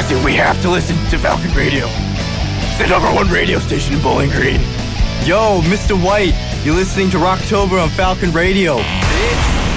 music, we have to listen to Falcon Radio. It's the #1 radio station in Bowling Green. Yo, Mr. White, you're listening to Rocktober on Falcon Radio.